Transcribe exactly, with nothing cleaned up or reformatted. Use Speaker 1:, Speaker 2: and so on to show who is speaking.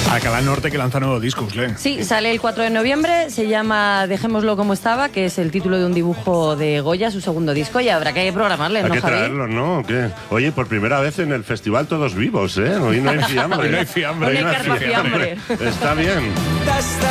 Speaker 1: Alcalá Norte, que lanza nuevo disco, Usle.
Speaker 2: Sí, sale el cuatro de noviembre, se llama Dejémoslo como estaba, que es el título de un dibujo de Goya, su segundo disco, y habrá que programarle,
Speaker 3: Hay
Speaker 2: ¿no,
Speaker 3: que
Speaker 2: Javi?
Speaker 3: traerlo, ¿no? ¿O qué? Oye, por primera vez en el festival todos vivos, ¿eh? Hoy no hay fiambre.
Speaker 1: Hoy no hay fiambre.
Speaker 2: Hoy no hay carpa fiambre.
Speaker 3: Está bien.